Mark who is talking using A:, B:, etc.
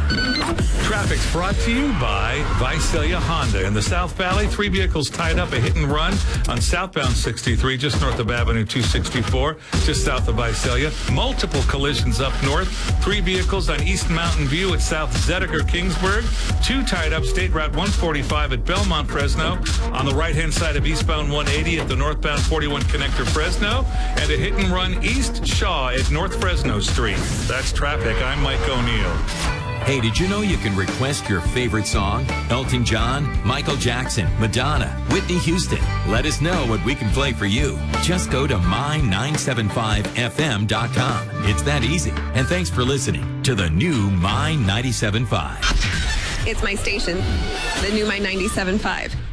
A: Traffic's brought to you by Visalia Honda. In the South Valley, 3 vehicles tied up, a hit and run on southbound 63, just north of Avenue 264, just south of Visalia. Multiple collisions up north. 3 vehicles on East Mountain View at South Zediger-Kingsburg. 2 tied up, State Route 145 at Belmont, Fresno. On the right-hand side of eastbound 180 at the northbound 41 connector, Fresno. And a hit and run East Shaw at North Fresno Street. That's traffic. I'm Mike O'Neill.
B: Hey, did you know you can request your favorite song? Elton John, Michael Jackson, Madonna, Whitney Houston. Let us know what we can play for you. Just go to my975fm.com. It's that easy. And thanks for listening to the new My 97.5.
C: It's my station, the new My 97.5.